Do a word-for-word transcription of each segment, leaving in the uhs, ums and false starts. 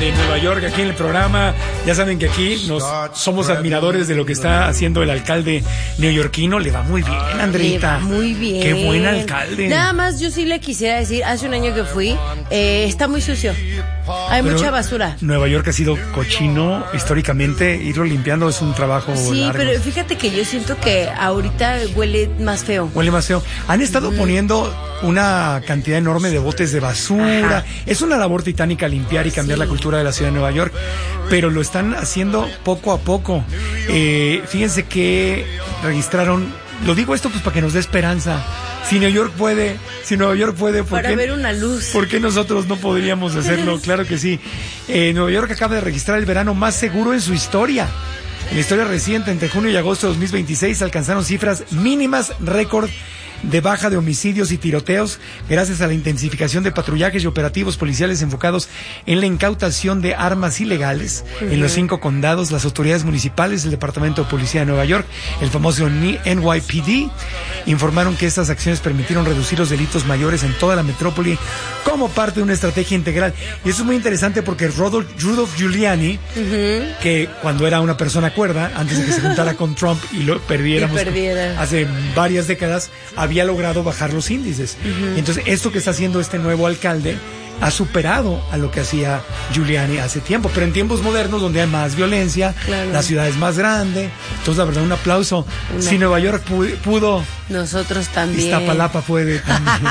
de Nueva York aquí en el programa. Ya saben que aquí nos somos admiradores de lo que está haciendo el alcalde neoyorquino. Le va muy bien, Andreita. Le va muy bien. Qué buen alcalde. Nada más yo sí le quisiera decir, hace un año que fui, eh, está muy sucio. Hay Pero mucha basura. Nueva York ha sido cochino históricamente. Irlo limpiando es un trabajo Sí, largo. pero fíjate que yo siento que ahorita huele más feo. Huele más feo. Han estado mm. poniendo una cantidad enorme de botes de basura. Ajá. Es una labor titánica limpiar y cambiar sí. la cultura de la ciudad de Nueva York, pero lo están haciendo poco a poco. Eh, fíjense que registraron, lo digo esto pues para que nos dé esperanza. Si Nueva York puede, si Nueva York puede, ¿por para qué, ver una luz? ¿Por qué nosotros no podríamos hacerlo? Claro que sí. Eh, Nueva York acaba de registrar el verano más seguro en su historia. En la historia reciente, entre junio y agosto de dos mil veintiséis, alcanzaron cifras mínimas récord de baja de homicidios y tiroteos gracias a la intensificación de patrullajes y operativos policiales enfocados en la incautación de armas ilegales uh-huh. en los cinco condados. Las autoridades municipales, el Departamento de Policía de Nueva York, el famoso N Y P D, informaron que estas acciones permitieron reducir los delitos mayores en toda la metrópoli como parte de una estrategia integral. Y eso es muy interesante porque Rudolph, Rudolph Giuliani, uh-huh. que cuando era una persona cuerda, antes de que se juntara con Trump y lo perdiéramos y perdiera. hace varias décadas, había logrado bajar los índices. Uh-huh. Y entonces esto que está haciendo este nuevo alcalde ha superado a lo que hacía Giuliani hace tiempo, pero en tiempos modernos donde hay más violencia, claro. la ciudad es más grande. Entonces la verdad un aplauso. Una... Si Nueva York pudo, pudo, nosotros también. Iztapalapa puede también.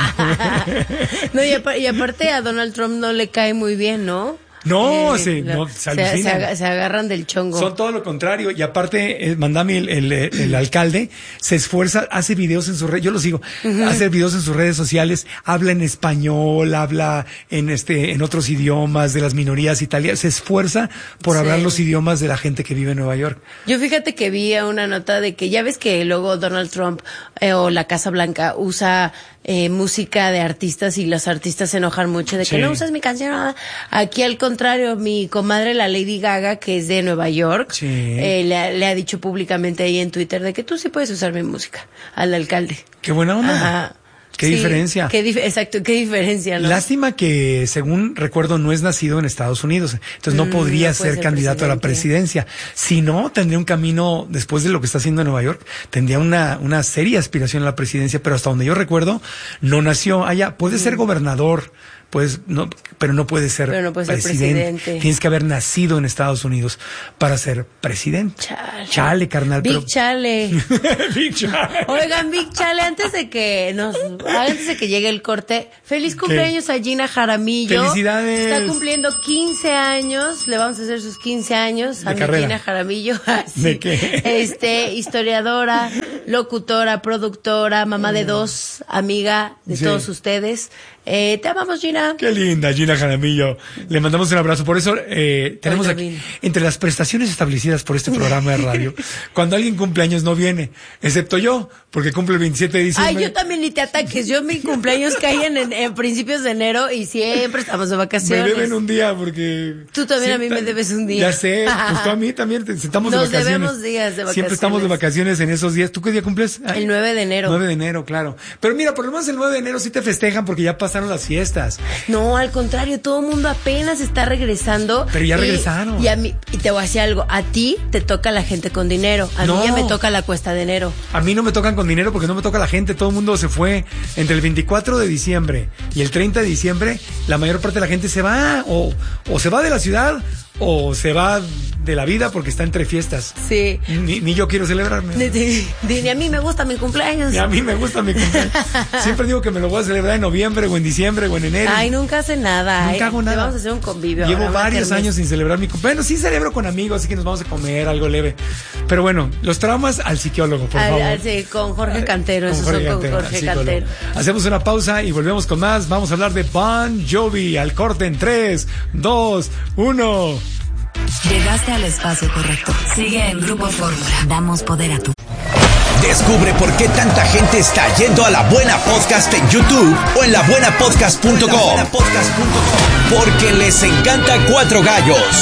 No, y, aparte, y aparte a Donald Trump no le cae muy bien, ¿no? No, eh, sí, la, no se, se, ag- se agarran del chongo. Son todo lo contrario. Y aparte, eh, Mandami, el, el, el alcalde, se esfuerza, hace videos en sus redes, yo lo sigo, uh-huh. hace videos en sus redes sociales, habla en español, habla en este, en otros idiomas de las minorías italianas, se esfuerza por sí. hablar los idiomas de la gente que vive en Nueva York. Yo fíjate que vi una nota de que ya ves que luego Donald Trump eh, o la Casa Blanca usa Eh, música de artistas y los artistas se enojan mucho de que sí. no usas mi canción. Aquí al contrario, mi comadre la Lady Gaga, que es de Nueva York, sí. eh, le, le ha dicho públicamente ahí en Twitter de que tú sí puedes usar mi música al alcalde. Qué buena onda. Ajá. Qué sí, diferencia. Qué dif- exacto, qué diferencia, ¿no? Lástima que, según recuerdo, no es nacido en Estados Unidos. Entonces no mm, podría no ser, ser candidato presidente. a la presidencia. Si no, tendría un camino, después de lo que está haciendo en Nueva York, tendría una, una seria aspiración a la presidencia, pero hasta donde yo recuerdo, no nació allá. Puede mm. ser gobernador, pues no, pero no puede ser, pero no puede presidente. ser presidente. Tienes que haber nacido en Estados Unidos para ser presidente. Chale, chale carnal. Big pero... chale. Big chale. Oigan, Big chale, antes de que nos, antes de que llegue el corte, feliz cumpleaños ¿Qué? a Gina Jaramillo. Felicidades. Está cumpliendo quince años, le vamos a hacer sus quince años a mi Gina Jaramillo. Sí. ¿De qué? Este, historiadora, locutora, productora, mamá de dos, amiga de sí. todos ustedes. Eh, te amamos, Gina. Qué linda, Gina Jaramillo. Le mandamos un abrazo. Por eso eh, tenemos aquí, entre las prestaciones establecidas por este programa de radio, cuando alguien cumple años no viene, excepto yo, porque cumple el veintisiete de diciembre. Ay, yo también ni te ataques. Yo mi cumpleaños caen en, en principios de enero y siempre estamos de vacaciones. Me deben un día porque... Tú también siempre, a mí me debes un día. Ya sé, pues tú a mí también te, estamos Nos de vacaciones. Nos debemos días de vacaciones. Siempre estamos de vacaciones en esos días. ¿Tú qué día cumples? Ay, el nueve de enero. nueve de enero, claro. Pero mira, por lo menos el nueve de enero sí te festejan porque ya pasaron las fiestas. No, al contrario, todo el mundo apenas está regresando. Pero ya y, regresaron. Y a mí, y te voy a decir algo, a ti te toca la gente con dinero, a no. mí ya me toca la cuesta de enero. A mí no me tocan con dinero porque no me toca la gente, todo el mundo se fue entre el veinticuatro de diciembre y el treinta de diciembre, la mayor parte de la gente se va o, o se va de la ciudad o se va de la vida porque está entre fiestas. Sí. Ni, ni yo quiero celebrarme. Ni, ni, ni a mí me gusta mi cumpleaños. Ni a mí me gusta mi cumpleaños. Siempre digo que me lo voy a celebrar en noviembre o en diciembre o en enero. Ay, nunca hace nada. Nunca hago nada. Te vamos a hacer un convivio. Llevo ahora, varios años sin celebrar mi cumpleaños. Bueno, sí celebro con amigos, así que nos vamos a comer algo leve. Pero bueno, los traumas al psicólogo, por al, favor. Al, sí, con Jorge Cantero. Con Esos Jorge son Cantero, con Jorge Cantero. Hacemos una pausa y volvemos con más. Vamos a hablar de Bon Jovi al corte en tres, dos, uno. Llegaste al espacio correcto. Sigue en Grupo Fórmula. Damos poder a tu... Descubre por qué tanta gente está yendo a La Buena Podcast en YouTube o en la buena podcast punto com. Porque les encanta Cuatro Gallos.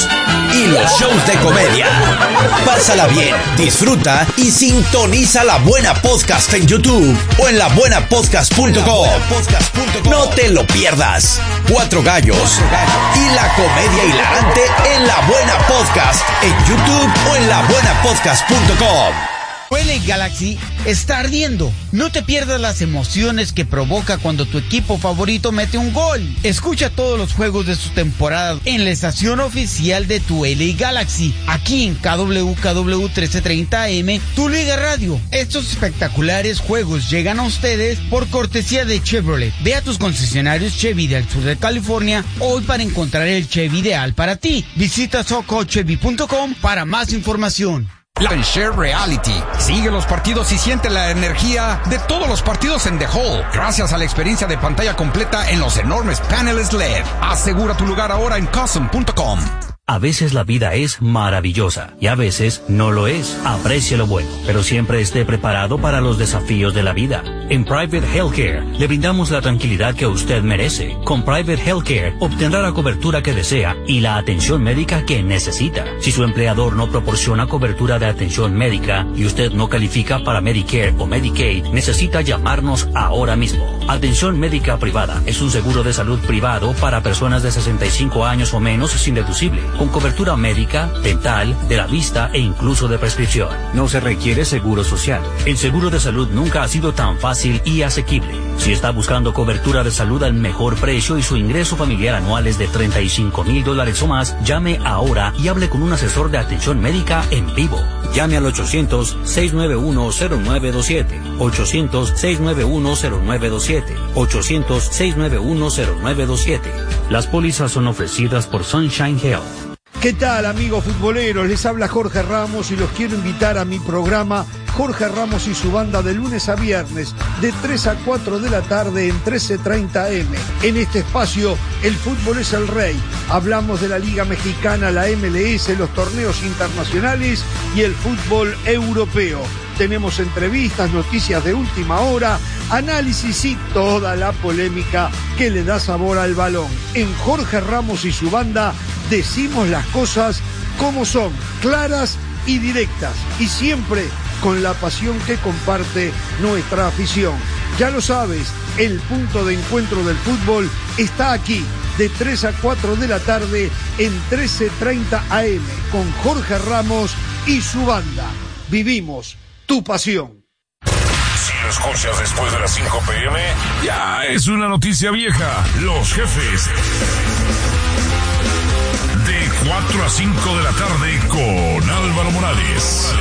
y los shows de comedia. Pásala bien, disfruta y sintoniza La Buena Podcast en YouTube o en la buena podcast punto com. No te lo pierdas. Cuatro gallos y la comedia hilarante en La Buena Podcast en YouTube o en la buena podcast punto com. L A Galaxy está ardiendo. No te pierdas las emociones que provoca cuando tu equipo favorito mete un gol. Escucha todos los juegos de su temporada en la estación oficial de tu L A Galaxy, aquí en K W K W trece treinta A M, tu Liga Radio. Estos espectaculares juegos llegan a ustedes por cortesía de Chevrolet. Ve a tus concesionarios Chevy del sur de California hoy para encontrar el Chevy ideal para ti. Visita soco chevy punto com para más información. En Share Reality. Sigue los partidos y siente la energía de todos los partidos en The Hall, gracias a la experiencia de pantalla completa en los enormes paneles L E D. Asegura tu lugar ahora en custom punto com. A veces la vida es maravillosa y a veces no lo es. Aprecie lo bueno, pero siempre esté preparado para los desafíos de la vida. En Private Healthcare le brindamos la tranquilidad que usted merece. Con Private Healthcare obtendrá la cobertura que desea y la atención médica que necesita. Si su empleador no proporciona cobertura de atención médica y usted no califica para Medicare o Medicaid, necesita llamarnos ahora mismo. Atención médica privada es un seguro de salud privado para personas de sesenta y cinco años o menos sin deducible, con cobertura médica, dental, de la vista e incluso de prescripción. No se requiere seguro social. El seguro de salud nunca ha sido tan fácil y asequible. Si está buscando cobertura de salud al mejor precio y su ingreso familiar anual es de treinta y cinco mil dólares o más, llame ahora y hable con un asesor de atención médica en vivo. Llame al ochocientos, seiscientos noventa y uno, cero nueve dos siete, ochocientos, seiscientos noventa y uno, cero nueve dos siete, ochocientos, seiscientos noventa y uno, cero nueve dos siete. Las pólizas son ofrecidas por Sunshine Health. ¿Qué tal, amigos futboleros? Les habla Jorge Ramos y los quiero invitar a mi programa Jorge Ramos y su banda de lunes a viernes de tres a cuatro de la tarde en trece treinta A M. En este espacio, el fútbol es el rey. Hablamos de la Liga Mexicana, la M L S, los torneos internacionales y el fútbol europeo. Tenemos entrevistas, noticias de última hora, análisis y toda la polémica que le da sabor al balón. En Jorge Ramos y su banda decimos las cosas como son, claras y directas, y siempre con la pasión que comparte nuestra afición. Ya lo sabes, el punto de encuentro del fútbol está aquí, de tres a cuatro de la tarde en trece treinta A M, con Jorge Ramos y su banda. Vivimos tu pasión. Si lo escuchas después de las cinco P M, ya es una noticia vieja. Los jefes. De cuatro a cinco de la tarde con Álvaro Morales.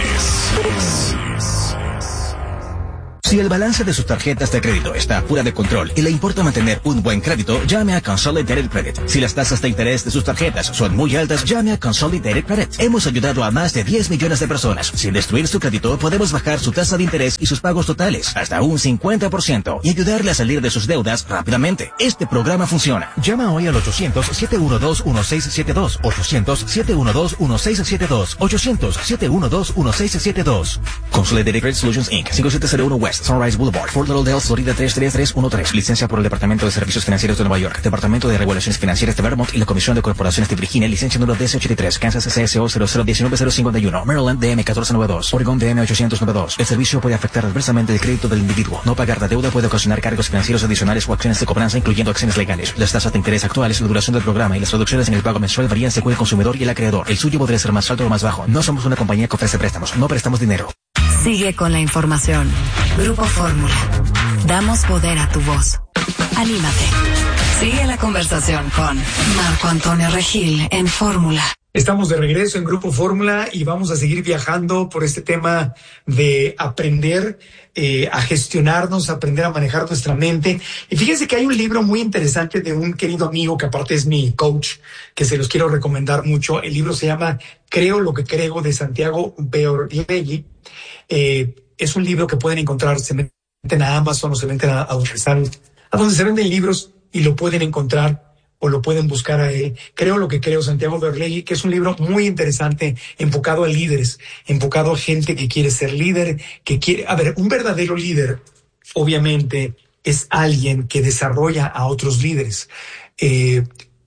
Si el balance de sus tarjetas de crédito está fuera de control y le importa mantener un buen crédito, llame a Consolidated Credit. Si las tasas de interés de sus tarjetas son muy altas, llame a Consolidated Credit. Hemos ayudado a más de diez millones de personas. Sin destruir su crédito, podemos bajar su tasa de interés y sus pagos totales hasta un cincuenta por ciento y ayudarle a salir de sus deudas rápidamente. Este programa funciona. Llama hoy al ochocientos, siete uno dos, uno seis siete dos, ochocientos, siete uno dos, uno seis siete dos, ochocientos, siete uno dos, uno seis siete dos. Consolidated Credit Solutions incorporated. cinco siete cero uno West Sunrise Boulevard, Fort Lauderdale, Florida tres tres tres uno tres. Licencia por el Departamento de Servicios Financieros de Nueva York, Departamento de Regulaciones Financieras de Vermont y la Comisión de Corporaciones de Virginia. Licencia número D S ochenta y tres, Kansas C S O cero cero uno nueve cero cinco uno, Maryland D M catorce noventa y dos, Oregon D M ochocientos noventa y dos. El servicio puede afectar adversamente el crédito del individuo. No pagar la deuda puede ocasionar cargos financieros adicionales o acciones de cobranza, incluyendo acciones legales. Las tasas de interés actuales, la duración del programa y las reducciones en el pago mensual varían según el consumidor y el acreedor. El suyo podría ser más alto o más bajo. No somos una compañía que ofrece préstamos. No prestamos dinero. Sigue con la información. Grupo Fórmula. Damos poder a tu voz. Anímate. Sigue la conversación con Marco Antonio Regil en Fórmula. Estamos de regreso en Grupo Fórmula y vamos a seguir viajando por este tema de aprender eh, a gestionarnos, aprender a manejar nuestra mente. Y fíjense que hay un libro muy interesante de un querido amigo que aparte es mi coach, que se los quiero recomendar mucho. El libro se llama Creo lo que creo, de Santiago Beorlegui. Eh, es un libro que pueden encontrar, se meten a Amazon o se meten a, a, donde están, a donde se venden libros y lo pueden encontrar o lo pueden buscar a él. Creo lo que creo, Santiago Beorlegui, que es un libro muy interesante, enfocado a líderes, enfocado a gente que quiere ser líder, que quiere, a ver, un verdadero líder, obviamente, es alguien que desarrolla a otros líderes. Eh,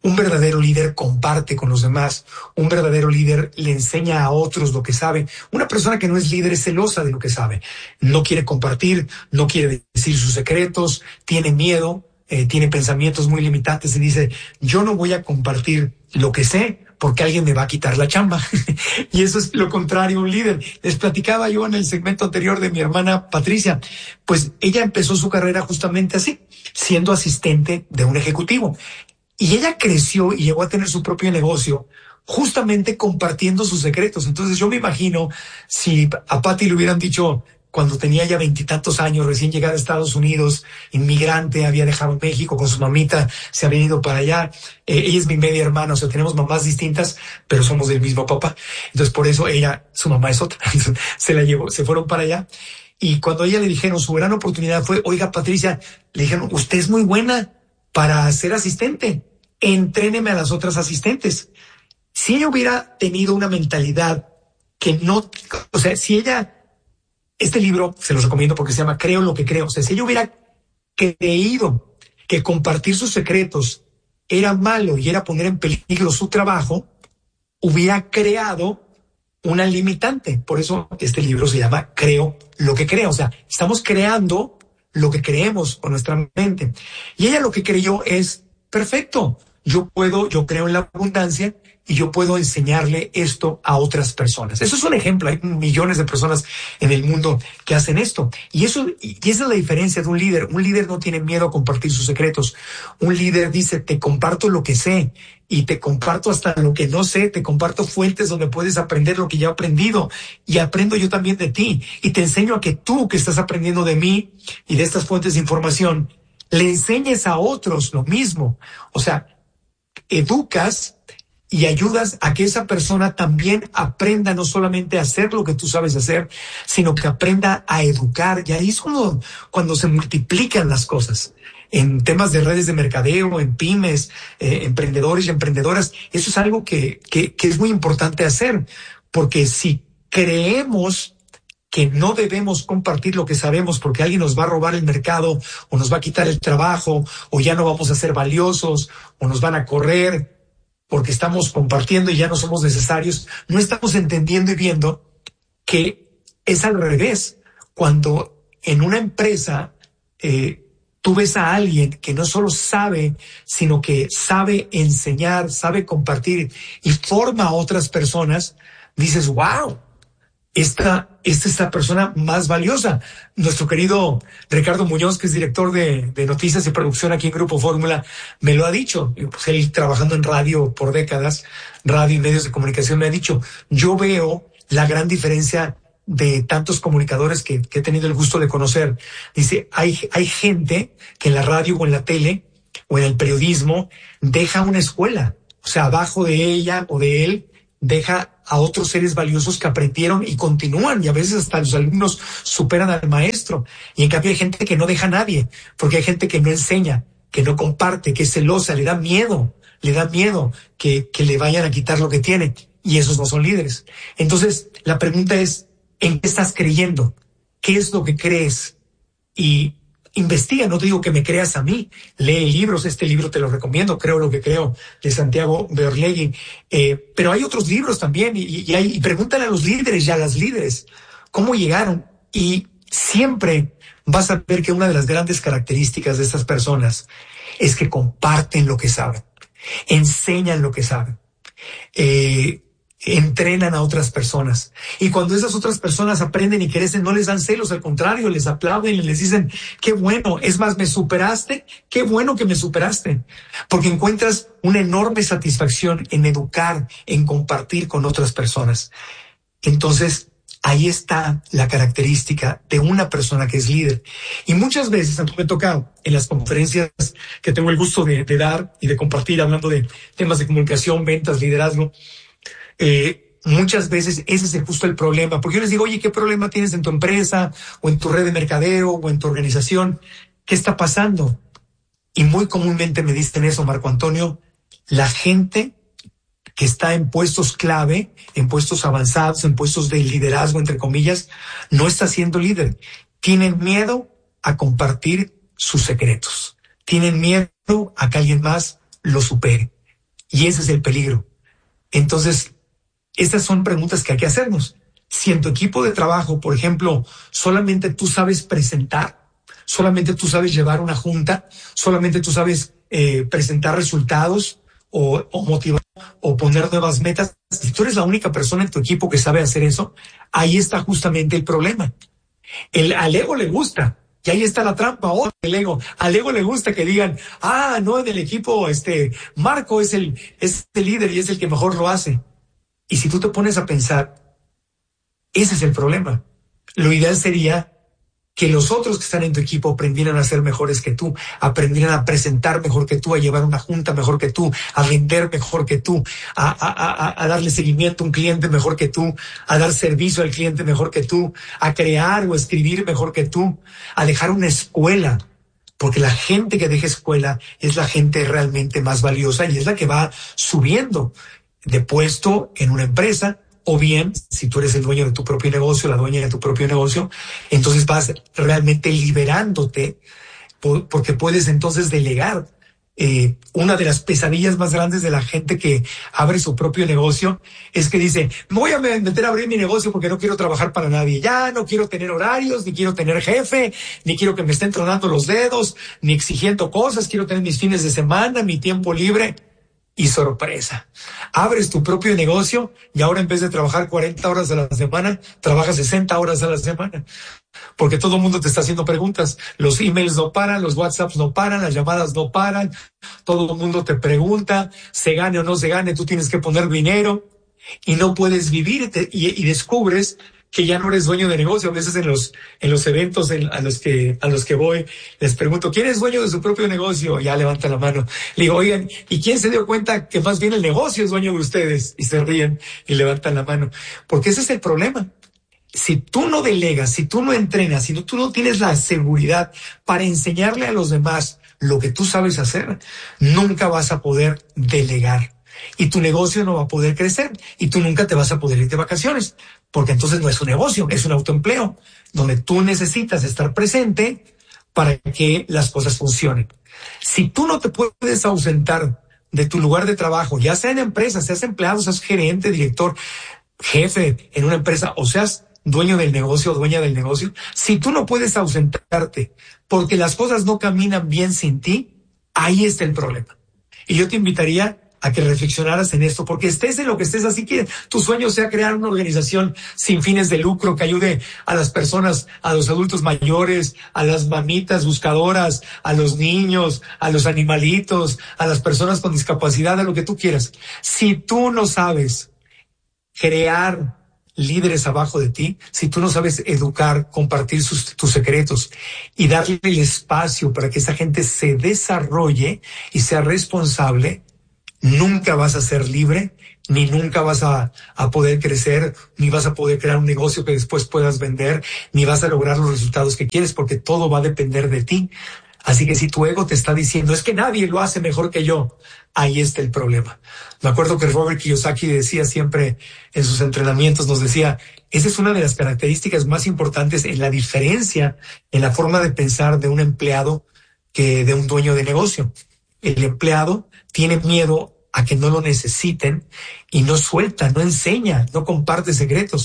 Un verdadero líder comparte con los demás. Un verdadero líder le enseña a otros lo que sabe. Una persona que no es líder es celosa de lo que sabe. No quiere compartir, no quiere decir sus secretos, tiene miedo, eh, tiene pensamientos muy limitantes y dice, yo no voy a compartir lo que sé porque alguien me va a quitar la chamba. Y eso es lo contrario a un líder. Les platicaba yo en el segmento anterior de mi hermana Patricia. Pues ella empezó su carrera justamente así, siendo asistente de un ejecutivo. Y ella creció y llegó a tener su propio negocio justamente compartiendo sus secretos. Entonces yo me imagino si a Patty le hubieran dicho cuando tenía ya veintitantos años, recién llegada a Estados Unidos, inmigrante, había dejado México con su mamita, se había ido para allá. Eh, ella es mi media hermana, o sea, tenemos mamás distintas, pero somos del mismo papá. Entonces por eso ella, su mamá es otra. Se la llevó, se fueron para allá. Y cuando a ella le dijeron, su gran oportunidad fue, oiga Patricia, le dijeron, usted es muy buena para ser asistente. Entréneme a las otras asistentes. Si ella hubiera tenido una mentalidad que no, o sea, si ella, este libro se los recomiendo porque se llama Creo lo que creo. O sea, si ella hubiera creído que compartir sus secretos era malo y era poner en peligro su trabajo, hubiera creado una limitante. Por eso este libro se llama Creo lo que creo. O sea, estamos creando lo que creemos con nuestra mente. Y ella lo que creyó es, perfecto, yo puedo, yo creo en la abundancia y yo puedo enseñarle esto a otras personas. Eso es un ejemplo. Hay millones de personas en el mundo que hacen esto. Y eso, y esa es la diferencia de un líder. Un líder no tiene miedo a compartir sus secretos. Un líder dice, te comparto lo que sé y te comparto hasta lo que no sé. Te comparto fuentes donde puedes aprender lo que ya he aprendido y aprendo yo también de ti. Y te enseño a que tú que estás aprendiendo de mí y de estas fuentes de información, le enseñes a otros lo mismo. O sea, educas y ayudas a que esa persona también aprenda no solamente a hacer lo que tú sabes hacer, sino que aprenda a educar. Y ahí es cuando, cuando se multiplican las cosas. En temas de redes de mercadeo, en pymes, eh, emprendedores y emprendedoras, eso es algo que, que, que es muy importante hacer. Porque si creemos que no debemos compartir lo que sabemos porque alguien nos va a robar el mercado o nos va a quitar el trabajo o ya no vamos a ser valiosos o nos van a correr porque estamos compartiendo y ya no somos necesarios, no estamos entendiendo y viendo que es al revés. Cuando en una empresa eh, tú ves a alguien que no solo sabe, sino que sabe enseñar, sabe compartir y forma a otras personas, dices, wow, Esta, esta es la persona más valiosa. Nuestro querido Ricardo Muñoz, que es director de, de noticias y producción aquí en Grupo Fórmula, me lo ha dicho. Pues él trabajando en radio por décadas, radio y medios de comunicación, me ha dicho, yo veo la gran diferencia de tantos comunicadores que, que he tenido el gusto de conocer. Dice, hay, hay gente que en la radio o en la tele o en el periodismo deja una escuela. O sea, abajo de ella o de él deja a otros seres valiosos que aprendieron y continúan, y a veces hasta los alumnos superan al maestro. Y en cambio hay gente que no deja a nadie, porque hay gente que no enseña, que no comparte, que es celosa, le da miedo, le da miedo que, que le vayan a quitar lo que tiene, y esos no son líderes. Entonces, la pregunta es, ¿en qué estás creyendo? ¿Qué es lo que crees? Y investiga, no te digo que me creas a mí, lee libros, este libro te lo recomiendo, Creo lo que creo, de Santiago Berlegui, eh, pero hay otros libros también, y, y, hay, y pregúntale a los líderes y a las líderes cómo llegaron, y siempre vas a ver que una de las grandes características de estas personas es que comparten lo que saben, enseñan lo que saben, eh, entrenan a otras personas. Y cuando esas otras personas aprenden y crecen, no les dan celos, al contrario, les aplauden y les dicen, qué bueno, es más, me superaste, qué bueno que me superaste. Porque encuentras una enorme satisfacción en educar, en compartir con otras personas. Entonces, ahí está la característica de una persona que es líder. Y muchas veces, a mí me toca en las conferencias que tengo el gusto de, de dar y de compartir, hablando de temas de comunicación, ventas, liderazgo, Eh, muchas veces ese es justo el problema, porque yo les digo, oye, ¿qué problema tienes en tu empresa o en tu red de mercadeo o en tu organización? ¿Qué está pasando? Y muy comúnmente me dicen eso, Marco Antonio, la gente que está en puestos clave, en puestos avanzados, en puestos de liderazgo, entre comillas, no está siendo líder. Tienen miedo a compartir sus secretos. Tienen miedo a que alguien más lo supere. Y ese es el peligro. Entonces, estas son preguntas que hay que hacernos. Si en tu equipo de trabajo, por ejemplo, solamente tú sabes presentar, solamente tú sabes llevar una junta, solamente tú sabes eh, presentar resultados o, o motivar o poner nuevas metas, si tú eres la única persona en tu equipo que sabe hacer eso, ahí está justamente el problema. El, al ego le gusta. Y ahí está la trampa, oh, el ego. Al ego le gusta que digan, ah, no, en el equipo, este, Marco es el, es el líder y es el que mejor lo hace. Y si tú te pones a pensar, ese es el problema. Lo ideal sería que los otros que están en tu equipo aprendieran a ser mejores que tú, aprendieran a presentar mejor que tú, a llevar una junta mejor que tú, a vender mejor que tú, a, a, a, a darle seguimiento a un cliente mejor que tú, a dar servicio al cliente mejor que tú, a crear o escribir mejor que tú, a dejar una escuela. Porque la gente que deja escuela es la gente realmente más valiosa y es la que va subiendo de puesto en una empresa. O bien, si tú eres el dueño de tu propio negocio, la dueña de tu propio negocio, entonces vas realmente liberándote por, porque puedes entonces delegar. Eh, una de las pesadillas más grandes de la gente que abre su propio negocio es que dice, me voy a meter a abrir mi negocio porque no quiero trabajar para nadie. Ya no quiero tener horarios, ni quiero tener jefe, ni quiero que me estén tronando los dedos, ni exigiendo cosas. Quiero tener mis fines de semana, mi tiempo libre. Y sorpresa, abres tu propio negocio y ahora en vez de trabajar cuarenta horas a la semana, trabajas sesenta horas a la semana. Porque todo el mundo te está haciendo preguntas. Los emails no paran, los WhatsApps no paran, las llamadas no paran. Todo el mundo te pregunta, se gane o no se gane, tú tienes que poner dinero y no puedes vivir te, y, y descubres que ya no eres dueño de negocio. A veces en los, en los eventos en, a los que, a los que voy, les pregunto, ¿quién es dueño de su propio negocio? Ya levanta la mano. Le digo, oigan, ¿y quién se dio cuenta que más bien el negocio es dueño de ustedes? Y se ríen y levantan la mano. Porque ese es el problema. Si tú no delegas, si tú no entrenas, si tú no tienes la seguridad para enseñarle a los demás lo que tú sabes hacer, nunca vas a poder delegar. Y tu negocio no va a poder crecer y tú nunca te vas a poder ir de vacaciones, porque entonces no es un negocio, es un autoempleo, donde tú necesitas estar presente para que las cosas funcionen. Si tú no te puedes ausentar de tu lugar de trabajo, ya sea en empresa, seas empleado, seas gerente, director, jefe en una empresa, o seas dueño del negocio o dueña del negocio, si tú no puedes ausentarte porque las cosas no caminan bien sin ti, ahí está el problema. Y yo te invitaría a que reflexionaras en esto, porque estés en lo que estés, así que tu sueño sea crear una organización sin fines de lucro que ayude a las personas, a los adultos mayores, a las mamitas buscadoras, a los niños, a los animalitos, a las personas con discapacidad, a lo que tú quieras. Si tú no sabes crear líderes abajo de ti, si tú no sabes educar, compartir sus, tus secretos y darle el espacio para que esa gente se desarrolle y sea responsable, nunca vas a ser libre, ni nunca vas a, a poder crecer, ni vas a poder crear un negocio que después puedas vender, ni vas a lograr los resultados que quieres, porque todo va a depender de ti. Así que si tu ego te está diciendo, es que nadie lo hace mejor que yo, ahí está el problema. Me acuerdo que Robert Kiyosaki decía siempre en sus entrenamientos, nos decía, esa es una de las características más importantes en la diferencia en la forma de pensar de un empleado que de un dueño de negocio. El empleado tiene miedo a que no lo necesiten y no suelta, no enseña, no comparte secretos.